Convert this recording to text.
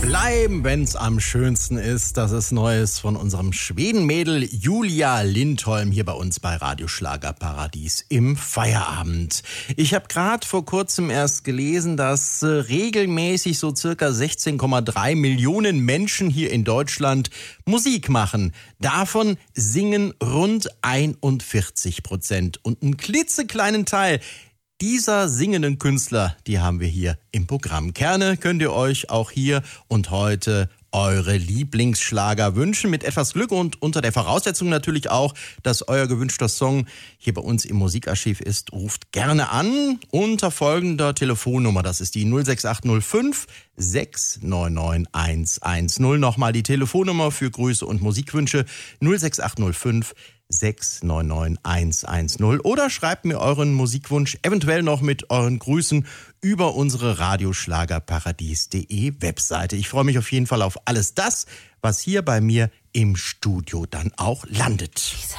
Bleiben, wenn's am schönsten ist. Das ist Neues von unserem Schwedenmädel Julia Lindholm hier bei uns bei Radio Schlagerparadies im Feierabend. Ich habe gerade vor kurzem erst gelesen, dass regelmäßig so circa 16,3 Millionen Menschen hier in Deutschland Musik machen. Davon singen rund 41%. Und einen klitzekleinen Teil dieser singenden Künstler, die haben wir hier im Programm. Gerne könnt ihr euch auch hier und heute eure Lieblingsschlager wünschen, mit etwas Glück und unter der Voraussetzung natürlich auch, dass euer gewünschter Song hier bei uns im Musikarchiv ist. Ruft gerne an unter folgender Telefonnummer. Das ist die 06805 699 110. Nochmal die Telefonnummer für Grüße und Musikwünsche 06805 699 110 oder schreibt mir euren Musikwunsch eventuell noch mit euren Grüßen über unsere radioschlagerparadies.de Webseite. Ich freue mich auf jeden Fall auf alles das, was hier bei mir im Studio dann auch landet.